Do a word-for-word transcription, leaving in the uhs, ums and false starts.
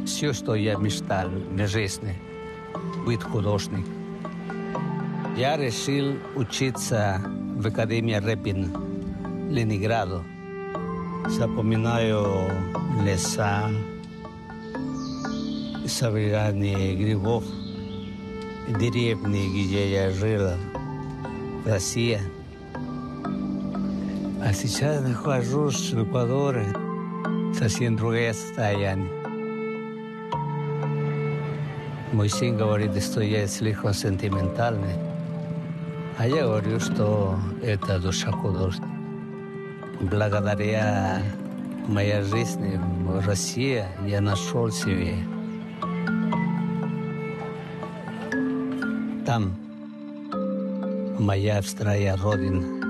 все, что я мечтал в жизни, быть художник. Я решил учиться в Академии Репин, Ленинграду. Запоминаю леса, собирание грибов, деревни, где я жил, Россия. А сейчас нахожусь в Эквадоре, совсем другое состояние. Мой сын говорит, что я слишком сентиментальный, а я говорю, что это душа художника. Благодаря моей жизни в России я нашел себе. Там моя вторая родина.